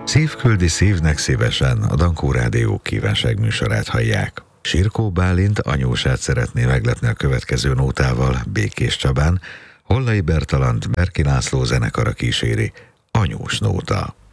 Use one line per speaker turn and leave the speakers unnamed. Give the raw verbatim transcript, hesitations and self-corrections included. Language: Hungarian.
Szívküldi szívnek szívesen, a Dankó Rádió kívánság műsorát hallják. Sirkó Bálint anyósát szeretné meglepni a következő nótával Békés Csabán, Hollai Bertalant Berki László zenekara kíséri, Anyós nóta.